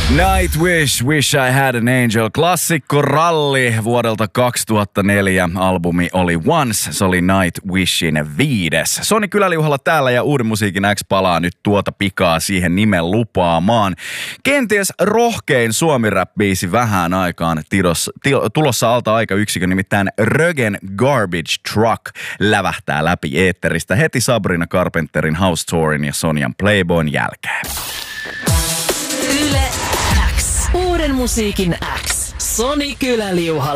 Nightwish, Wish I Had an Angel. Klassikko ralli vuodelta 2004. Albumi oli Once. Se oli Nightwishin 5. Soni Kyläliuhalla täällä ja Uuden musiikin X palaa nyt tuota pikaa siihen nimen lupaamaan. Kenties rohkein suomi-rap-biisi vähään aikaan tulossa alta aikayksikön, nimittäin Rögen Garbage Truck lävähtää läpi eetteristä heti Sabrina Carpenterin House Tourin ja Sonjan Playboyn jälkeen. Yle X. Uuden musiikin X. Soni Kyläliuhalla.